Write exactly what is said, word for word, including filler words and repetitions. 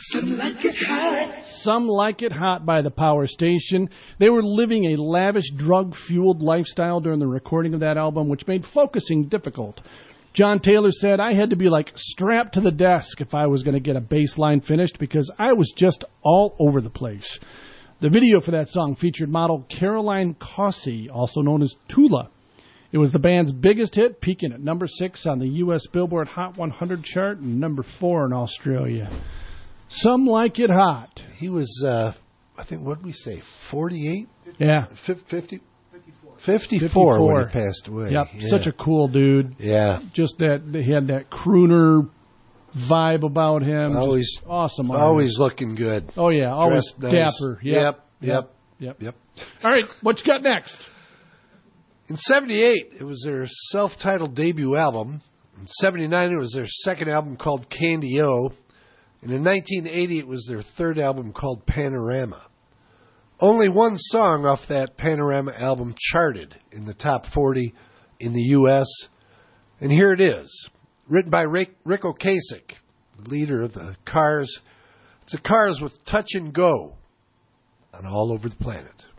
Some Like It Hot. Some Like It Hot by the Power Station. They were living a lavish, drug-fueled lifestyle during the recording of that album, which made focusing difficult. John Taylor said, I had to be like strapped to the desk if I was going to get a bass line finished because I was just all over the place. The video for that song featured model Caroline Cossey, also known as Tula. It was the band's biggest hit, peaking at number six on the U S Billboard Hot one hundred chart and number four in Australia. Some Like It Hot. He was, uh, I think, what did we say, forty-eight? Yeah. fifty? fifty-four, fifty-four when he passed away. Yep, yeah. Such a cool dude. Yeah. Just that he had that crooner vibe about him. Always Just awesome. Always artist. Looking good. Oh, yeah. Always nice. dapper. Yep. Yep. Yep. Yep. Yep. All right. What you got next? In seventy-eight, it was their self-titled debut album. In seventy-nine, it was their second album called Candy-O. And in nineteen eighty, it was their third album called Panorama. Only one song off that Panorama album charted in the top forty in the U S And here it is, written by Rick, Rick Ocasek, the leader of the Cars. It's the Cars with Touch and Go on All Over the Planet.